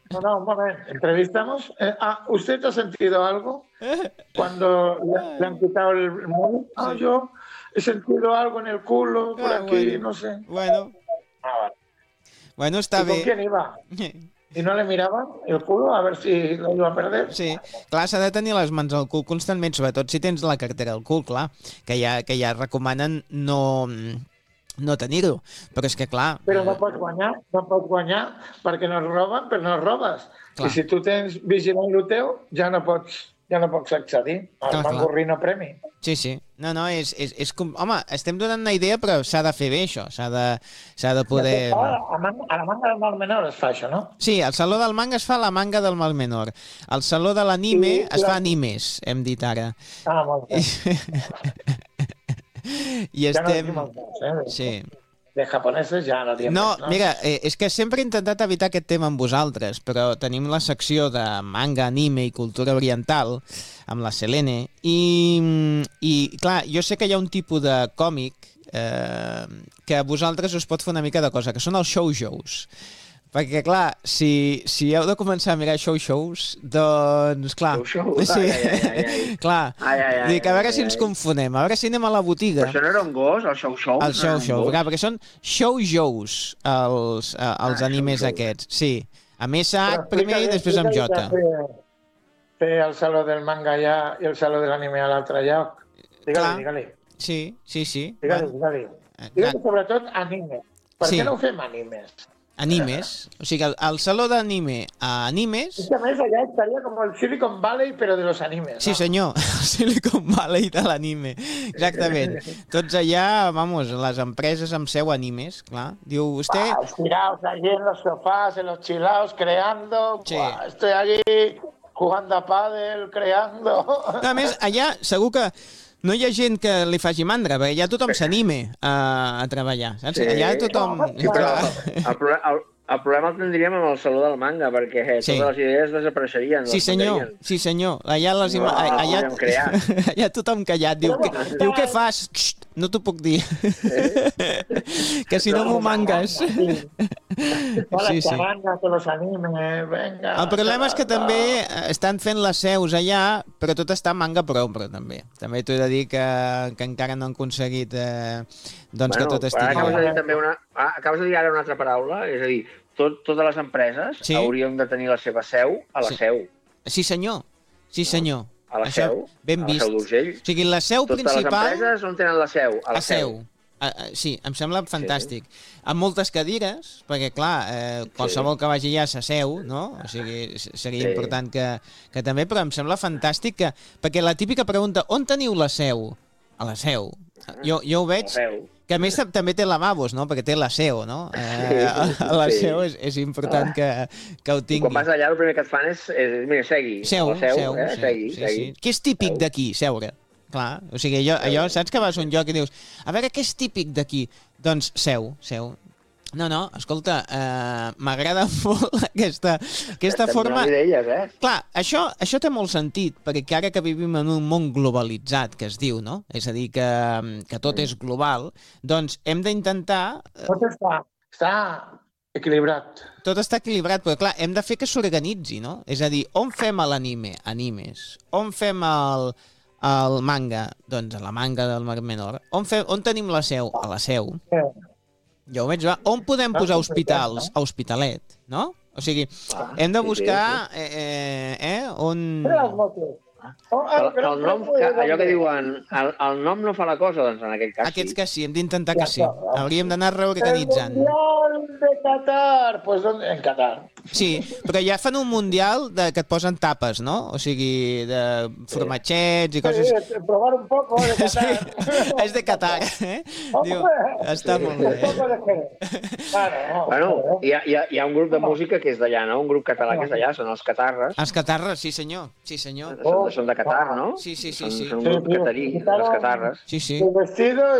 No, no, un momento. Entrevistamos. ¿Usted ha sentido algo cuando le han quitado el móvil? No, Sí. yo he sentido algo en el culo, por aquí, Bueno, no sé. bueno, Vale. bueno, està ¿Y con bé. quién iba? ¿Y no le miraba el culo a ver si lo iba a perder? Sí, clar, s'ha de tenir les mans al cul constantment, sobretot si tens la cartera al cul, clar, que ja recomanen no tenir-ho. Però és que, clar, Però no pots guanyar perquè no es roben, però no es robes. I clar, si tu tens vigilant el teu, ja no pots accedir al clar, clar. Mangorrino Premi. Sí, sí. No, no, home, estem donant una idea, però s'ha de fer bé, això. S'ha de poder... A la manga del Mar Menor es fa això, no? Sí, el Saló del Manga es fa a la manga del Mal Menor. El Saló de l'Anime I es fa a Animes, hem dit ara. molt bé. I Ja no estem... diem més, Sí. De japonesos ja no diem No, més, no? mira, és que sempre he intentat evitar aquest tema amb vosaltres, però tenim la secció de manga, anime i cultura oriental amb la Selene i clar, jo sé que hi ha un tipus de còmic que a vosaltres us pot fer una mica de cosa, que són els shoujous. Perquè, clar, si heu de començar a mirar shows, doncs, clar... Sí, clar. Dic, a veure si ens confonem, a veure si anem a la botiga. Però això no era un gos, el show? El show, clar, perquè són shoujous, els animes aquests, sí. Amb SH primer i després amb J. Fer el Saló del Manga allà i el Saló de l'Anime a l'altre lloc. Digue-li. Sí. Digue-li. Digue-li sobretot anime. Per què no ho fem animes? Animes, o sigui, el saló d'anime a animes... És que a més allà estaria com el Silicon Valley, però de los animes. Sí, senyor, el Silicon Valley de l'anime, exactament. Tots allà, vamos, les empreses amb seu animes, clar. Diu, vostè... Estirados allí en los sofás, en los chilaos, creando... Sí. Estoy allí jugando a pádel, creando... A més, allà segur que no hi ha gent que li faci mandra, perquè allà tothom s'anime a treballar, saps? Sí. Allà tothom... Però el problema el tindríem amb el Saló del Manga, perquè totes les idees desapareixerien. Sí, senyor. Allà allà tothom callat. Diu, què fas? No t'ho puc dir. Que si no m'ho mangues. Sí. El problema és que també estan fent les seus allà, però tot està manga prou, també. També t'ho he de dir que encara no han aconseguit que tot estigui... Acabes de dir ara una altra paraula, és a dir, totes les empreses haurien de tenir la seva seu a la seu. Sí, senyor. A la seu, ben vist. A la seu d'Urgell. O sigui, la seu principal... Totes les empreses on tenen la seu? A la seu. Sí, em sembla fantàstic. Amb moltes cadires, perquè, clar, qualsevol que vagi allà s'asseu, no? O sigui, seria important que també, però em sembla fantàstic perquè la típica pregunta, on teniu la seu? A la seu. Jo ho veig... Que a més també té lavabos, no? Perquè té la SEO, no? A la SEO és important que ho tingui. I quan vas allà el primer que et fan és mira, segui. Seu. Segui. Què és típic d'aquí, seure? Clar, o sigui, allò, saps que vas a un lloc i dius, a veure, què és típic d'aquí? Doncs seu. No, escolta, m'agrada molt aquesta forma... Idees, Clar, això té molt sentit, perquè ara que vivim en un món globalitzat, que es diu, no? És a dir, que tot és global, doncs hem d'intentar... Tot està equilibrat. Tot està equilibrat, però clar, hem de fer que s'organitzi, no? És a dir, on fem l'anime? Animes. On fem el manga? Doncs a la manga del Mar Menor. On tenim la seu? A la seu. Ja ho veig, va. On podem posar hospitals? A Hospitalet, no? O sigui, hem de buscar on... El nom, allò que diuen, el nom no fa la cosa, doncs en aquell cas sí. Aquests que sí, hem d'intentar que sí. Hauríem d'anar reorganitzant. El Mundial de Qatar, pues en Qatar. Sí, però ja fan un mundial que et posen tapes, no? O sigui, de formatgets i coses... Sí, provar un poco de Qatar. Sí, és de Qatar, Diu, està molt bé. Bueno, hi ha un grup de música que és d'allà, no? Un grup català que és d'allà, són els Catarres. Els Catarres, sí senyor. Són de Qatar, no? Sí. Són un grup catarí, els Catarres. Sí. El vestido